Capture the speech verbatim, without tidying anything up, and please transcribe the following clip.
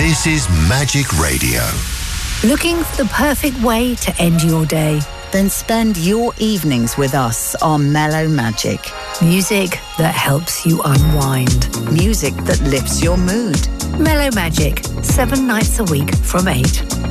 This is Magic Radio. Looking for the perfect way to end your day? Then spend your evenings with us on Mellow Magic. Music that helps you unwind. Music that lifts your mood. Mellow Magic, seven nights a week from eight.